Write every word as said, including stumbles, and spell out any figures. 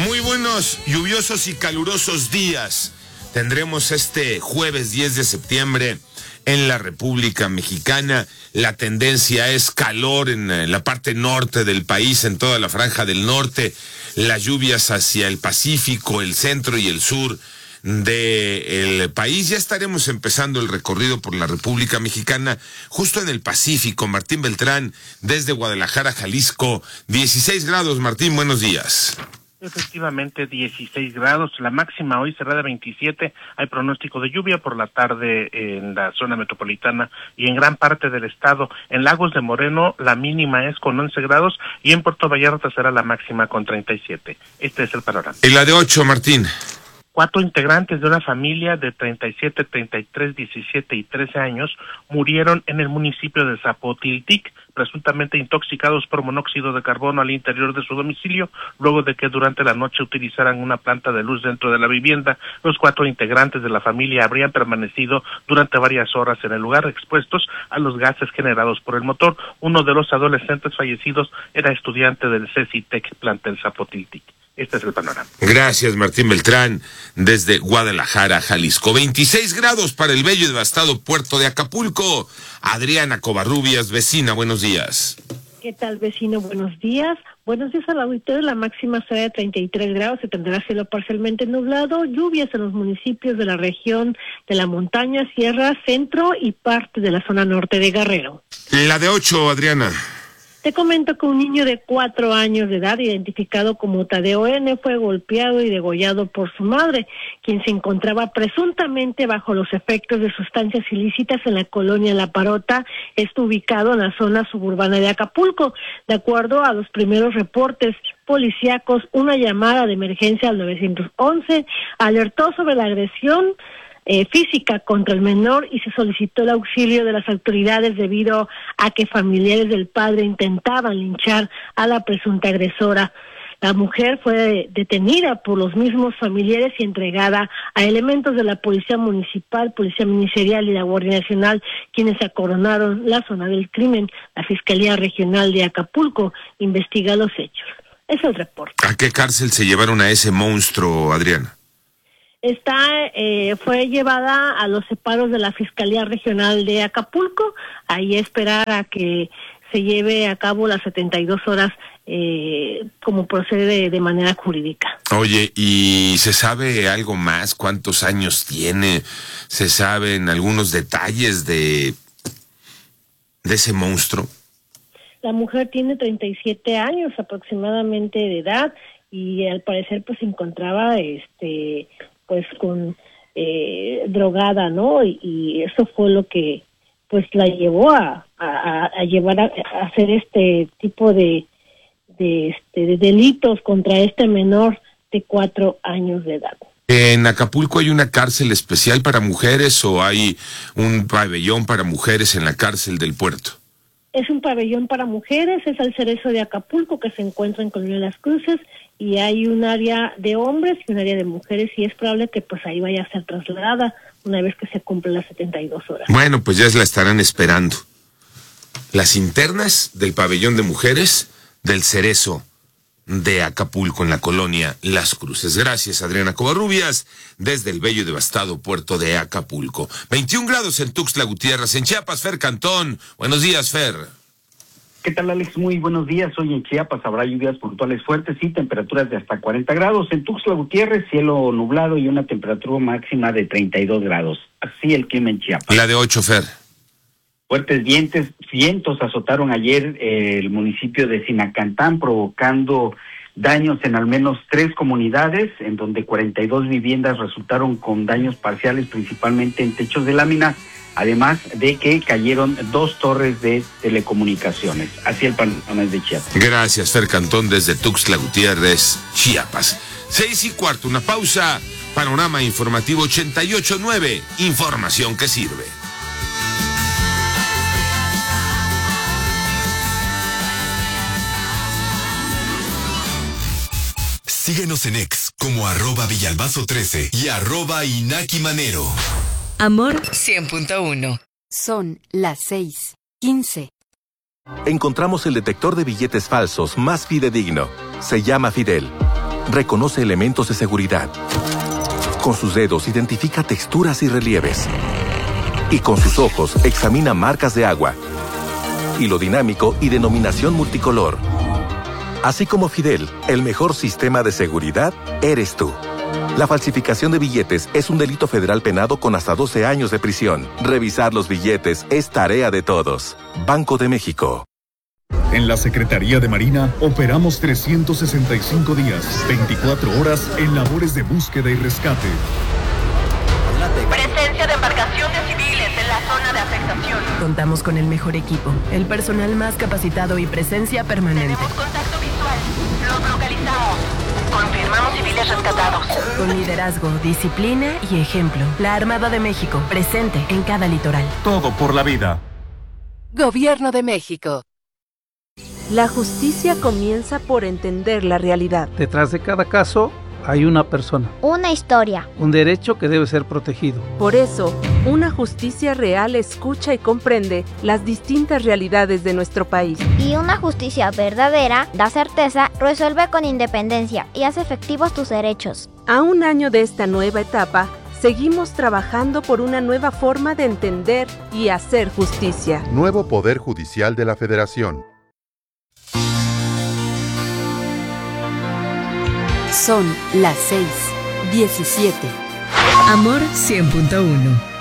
Muy buenos, lluviosos y calurosos días tendremos este jueves diez de septiembre en la República Mexicana. La tendencia es calor en la parte norte del país, en toda la franja del norte. Las lluvias hacia el Pacífico, el centro y el sur del país. Ya estaremos empezando el recorrido por la República Mexicana, justo en el Pacífico. Martín Beltrán, desde Guadalajara, Jalisco. dieciséis grados, Martín, buenos días. Efectivamente, dieciséis grados, la máxima hoy cerrada veintisiete, hay pronóstico de lluvia por la tarde en la zona metropolitana y en gran parte del estado. En Lagos de Moreno la mínima es con once grados y en Puerto Vallarta será la máxima con treinta y siete. Este es el panorama. ¿Y la de ocho, Martín? Cuatro integrantes de una familia de treinta y siete, treinta y tres, diecisiete y trece años murieron en el municipio de Zapotiltic, presuntamente intoxicados por monóxido de carbono al interior de su domicilio, luego de que durante la noche utilizaran una planta de luz dentro de la vivienda. Los cuatro integrantes de la familia habrían permanecido durante varias horas en el lugar, expuestos a los gases generados por el motor. Uno de los adolescentes fallecidos era estudiante del CECITEC plantel Zapotiltic. Este es el panorama. Gracias, Martín Beltrán, desde Guadalajara, Jalisco. veintiséis grados para el bello y devastado puerto de Acapulco. Adriana Covarrubias, vecina, buenos días. ¿Qué tal, vecino? Buenos días. Buenos días al auditorio. La máxima será de treinta y tres grados, se tendrá cielo parcialmente nublado, lluvias en los municipios de la región de la montaña, sierra, centro y parte de la zona norte de Guerrero. La de ocho, Adriana. Te comento que un niño de cuatro años de edad, identificado como Tadeo N., fue golpeado y degollado por su madre, quien se encontraba presuntamente bajo los efectos de sustancias ilícitas en la colonia La Parota, esto ubicado en la zona suburbana de Acapulco. De acuerdo a los primeros reportes policíacos, una llamada de emergencia al nueve once alertó sobre la agresión Eh, física contra el menor y se solicitó el auxilio de las autoridades debido a que familiares del padre intentaban linchar a la presunta agresora. La mujer fue detenida por los mismos familiares y entregada a elementos de la Policía Municipal, Policía Ministerial y la Guardia Nacional, quienes acordonaron la zona del crimen. La Fiscalía Regional de Acapulco investiga los hechos. Es el reporte. ¿A qué cárcel se llevaron a ese monstruo, Adriana? Está, eh, fue llevada a los separos de la Fiscalía Regional de Acapulco, ahí esperar a que se lleve a cabo las setenta y dos horas eh, como procede de, de manera jurídica. Oye, ¿y se sabe algo más? ¿Cuántos años tiene? ¿Se saben algunos detalles de, de ese monstruo? La mujer tiene treinta y siete años aproximadamente de edad y al parecer pues se encontraba este pues con eh, drogada, ¿no? Y, y eso fue lo que pues la llevó a, a, a llevar a, a hacer este tipo de de, este, de delitos contra este menor de cuatro años de edad. ¿En Acapulco hay una cárcel especial para mujeres o hay un pabellón para mujeres en la cárcel del puerto? Es un pabellón para mujeres, es el Cerezo de Acapulco, que se encuentra en Colonia Las Cruces, y hay un área de hombres y un área de mujeres, y es probable que pues ahí vaya a ser trasladada una vez que se cumplen las setenta y dos horas. Bueno, pues ya la estarán esperando. Las internas del pabellón de mujeres del Cerezo de Acapulco, en la Colonia Las Cruces. Gracias, Adriana Covarrubias, desde el bello y devastado puerto de Acapulco. veintiún grados en Tuxtla Gutiérrez. En Chiapas, Fer Cantón. Buenos días, Fer. ¿Qué tal, Alex? Muy buenos días. Hoy en Chiapas habrá lluvias puntuales fuertes y temperaturas de hasta cuarenta grados. En Tuxtla Gutiérrez, cielo nublado y una temperatura máxima de treinta y dos grados. Así el clima en Chiapas. La de ocho, Fer. Fuertes vientos, vientos azotaron ayer eh, el municipio de Sinacantán, provocando daños en al menos tres comunidades, en donde cuarenta y dos viviendas resultaron con daños parciales, principalmente en techos de lámina, además de que cayeron dos torres de telecomunicaciones. Así el panorama de Chiapas. Gracias, Fer Cantón, desde Tuxtla Gutiérrez, Chiapas. Seis y cuarto, una pausa. Panorama Informativo ochenta y ocho nueve. Información que sirve. Síguenos en X como arroba Villalbazo trece y arroba Inaki Manero. Amor cien punto uno. Son las seis quince. Encontramos el detector de billetes falsos más fidedigno. Se llama Fidel. reconoce elementos de seguridad. Con sus dedos identifica texturas y relieves. Y con sus ojos examina marcas de agua, hilo dinámico y denominación multicolor. Así como Fidel, el mejor sistema de seguridad eres tú. La falsificación de billetes es un delito federal penado con hasta doce años de prisión. Revisar los billetes es tarea de todos. Banco de México. En la Secretaría de Marina operamos trescientos sesenta y cinco días, veinticuatro horas en labores de búsqueda y rescate. Presencia de embarcaciones civiles en la zona de afectación. Contamos con el mejor equipo, el personal más capacitado y presencia permanente. Tenemos contacto visual. Los localizamos. Confirmamos civiles rescatados. Con liderazgo, disciplina y ejemplo. La Armada de México, presente en cada litoral. Todo por la vida. Gobierno de México. La justicia comienza por entender la realidad. Detrás de cada caso hay una persona. Una historia. Un derecho que debe ser protegido. Por eso, una justicia real escucha y comprende las distintas realidades de nuestro país. Y una justicia verdadera da certeza, resuelve con independencia y hace efectivos tus derechos. A un año de esta nueva etapa, seguimos trabajando por una nueva forma de entender y hacer justicia. Nuevo Poder Judicial de la Federación. Son las seis diecisiete. Amor cien punto uno.